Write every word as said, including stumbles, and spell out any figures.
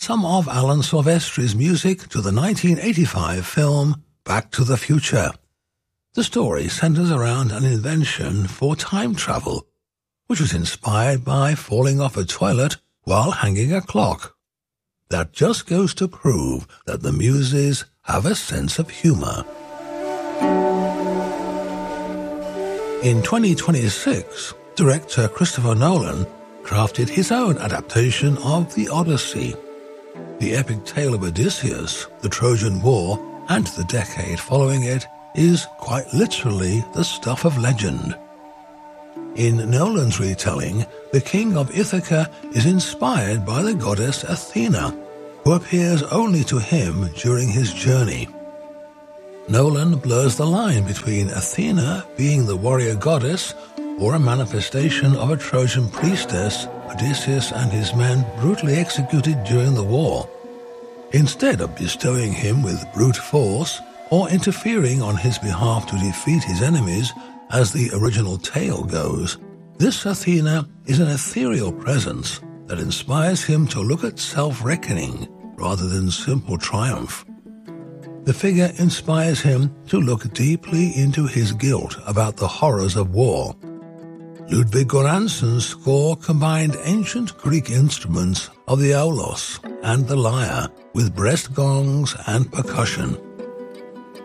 some of Alan Silvestri's music to the nineteen eighty-five film Back to the Future. The story centers around an invention for time travel, which was inspired by falling off a toilet while hanging a clock. That just goes to prove that the Muses have a sense of humor. In twenty twenty-six, director Christopher Nolan crafted his own adaptation of the Odyssey. The epic tale of Odysseus, the Trojan War, and the decade following it is quite literally the stuff of legend. In Nolan's retelling, the king of Ithaca is inspired by the goddess Athena, who appears only to him during his journey. Nolan blurs the line between Athena being the warrior goddess or a manifestation of a Trojan priestess Odysseus and his men brutally executed during the war. Instead of bestowing him with brute force or interfering on his behalf to defeat his enemies, as the original tale goes, this Athena is an ethereal presence that inspires him to look at self-reckoning rather than simple triumph. The figure inspires him to look deeply into his guilt about the horrors of war. Ludwig Göransson's score combined ancient Greek instruments of the aulos and the lyre with breast gongs and percussion.